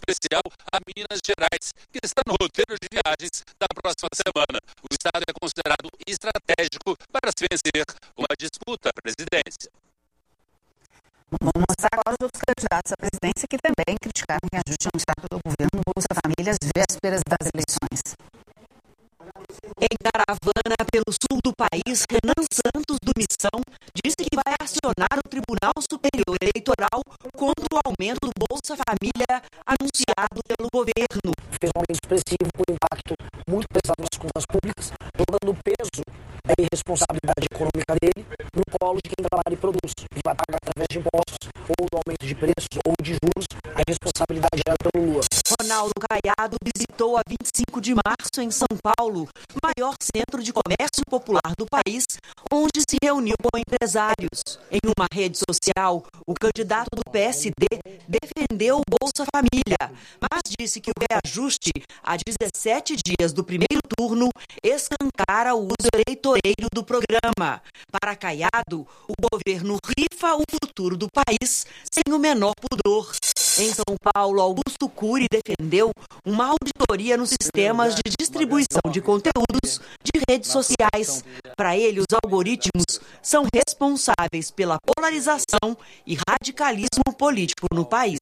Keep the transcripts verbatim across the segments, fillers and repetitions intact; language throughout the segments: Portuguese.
especial a Minas Gerais, que está no roteiro de viagens da próxima semana. O estado é considerado estratégico para se vencer uma disputa à presidência. Vamos mostrar agora os outros candidatos à presidência que também criticaram o reajuste anunciado pelo governo Bolsa Família às vésperas das eleições. Em caravana pelo sul do país, Renan Santos, do Missão, disse que vai acionar o Tribunal Superior Eleitoral contra o aumento do Bolsa Família anunciado pelo governo. Fez um aumento expressivo com impacto muito pesado nas contas públicas, jogando o peso da irresponsabilidade econômica dele no colo de quem trabalha e produz, que vai pagar através de impostos, ou do aumento de preços, ou de juros, a responsabilidade é pelo Lula. Ronaldo Caiado visitou a vinte e cinco de março em São Paulo, maior centro de comércio popular do país, onde se reuniu com empresários. Em uma rede social, o candidato do P S D defendeu o Bolsa Família, mas disse que o reajuste a dezessete dias do primeiro turno escancara o uso eleitoreiro do programa. Para Caiado, o governo rifa o futuro do país sem o menor pudor. Em São Paulo, Augusto Cury defendeu uma auditoria nos sistemas de distribuição de conteúdos de redes sociais. Para ele, os algoritmos são responsáveis pela polarização e radicalismo político no país.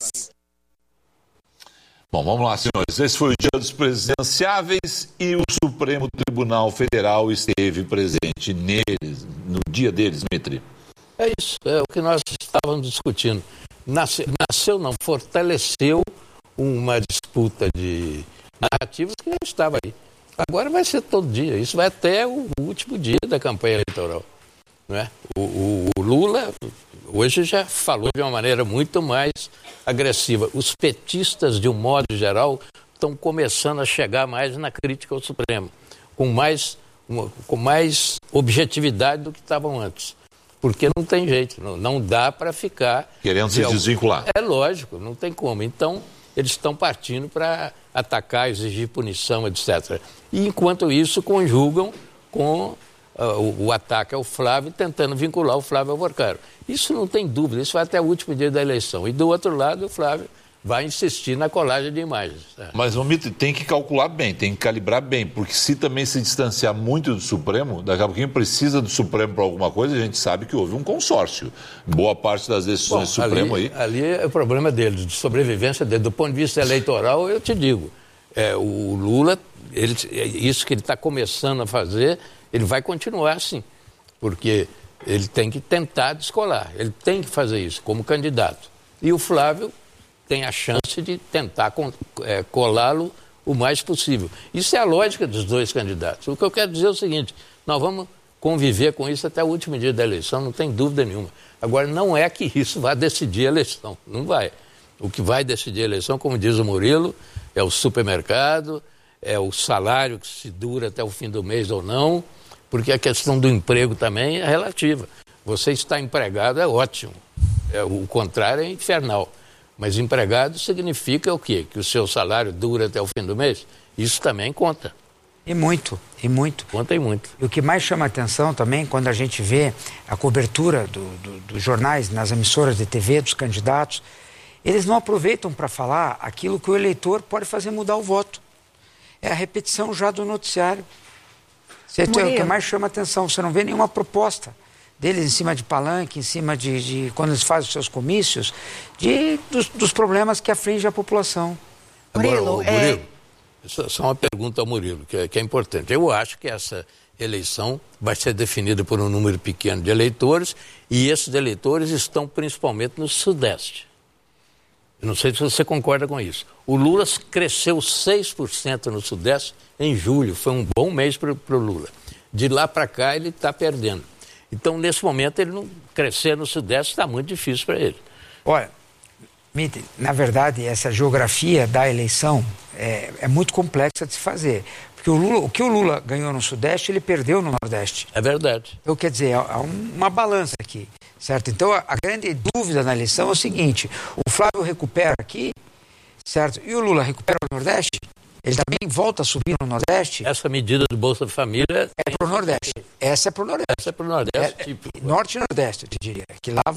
Bom, vamos lá, senhores. Esse foi o dia dos presidenciáveis e o Supremo Tribunal Federal esteve presente neles, no dia deles, Dmitry. É isso, é o que nós estávamos discutindo. Nasceu, nasceu não, fortaleceu uma disputa de narrativas que já estava aí. Agora vai ser todo dia, isso vai até o último dia da campanha eleitoral. Não é? o, o, o Lula hoje já falou de uma maneira muito mais agressiva. Os petistas, de um modo geral, estão começando a chegar mais na crítica ao Supremo, com mais, uma, com mais objetividade do que estavam antes. Porque não tem jeito, não, não dá para ficar... Querendo se desvincular. É lógico, não tem como. Então, eles estão partindo para atacar, exigir punição, etcétera. E, enquanto isso, conjugam com uh, o, o ataque ao Flávio, tentando vincular o Flávio ao Porcaro. Isso não tem dúvida, isso vai até o último dia da eleição. E, do outro lado, o Flávio vai insistir na colagem de imagens. É. Mas o Dmitry tem que calcular bem, tem que calibrar bem, porque se também se distanciar muito do Supremo, daqui a pouquinho precisa do Supremo para alguma coisa, a gente sabe que houve um consórcio. Boa parte das decisões Bom, do Supremo ali, aí... Ali é o problema deles, de sobrevivência dele. Do ponto de vista eleitoral, eu te digo, é, o Lula, ele, isso que ele está começando a fazer, ele vai continuar assim, porque ele tem que tentar descolar, ele tem que fazer isso como candidato. E o Flávio tem a chance de tentar é, colá-lo o mais possível. Isso é a lógica dos dois candidatos. O que eu quero dizer é o seguinte, nós vamos conviver com isso até o último dia da eleição, não tem dúvida nenhuma. Agora, não é que isso vá decidir a eleição, não vai. O que vai decidir a eleição, como diz o Murilo, é o supermercado, é o salário que se dura até o fim do mês ou não, porque a questão do emprego também é relativa. Você está empregado é ótimo, é, o contrário é infernal. Mas empregado significa o quê? Que o seu salário dura até o fim do mês? Isso também conta. E muito, e muito. Conta e muito. E o que mais chama a atenção também, quando a gente vê a cobertura do, do, dos jornais, nas emissoras de T V, dos candidatos, eles não aproveitam para falar aquilo que o eleitor pode fazer mudar o voto. É a repetição já do noticiário. Isso é o que mais chama a atenção. Você não vê nenhuma proposta deles em cima de palanque, em cima de, de quando eles fazem os seus comícios, de, dos, dos problemas que afligem a população. Agora, Murilo, é... Murilo, só uma pergunta ao Murilo, que é, que é importante. Eu acho que essa eleição vai ser definida por um número pequeno de eleitores, e esses eleitores estão principalmente no Sudeste. Eu não sei se você concorda com isso. O Lula cresceu seis por cento no Sudeste em julho, foi um bom mês para o Lula. De lá para cá ele está perdendo. Então, nesse momento, ele não crescer no Sudeste está muito difícil para ele. Olha, Mitty, na verdade, essa geografia da eleição é, é muito complexa de se fazer. Porque o, Lula, o que o Lula ganhou no Sudeste, ele perdeu no Nordeste. É verdade. Então, quer dizer, há uma balança aqui, certo? Então, a, a grande dúvida na eleição é o seguinte, o Flávio recupera aqui, certo? E o Lula recupera no Nordeste? Ele também volta a subir no Nordeste? Essa medida do Bolsa Família... É para o Nordeste. Essa é para o Nordeste. Essa é para o Nordeste. É, tipo... Norte e Nordeste, eu te diria. Que lá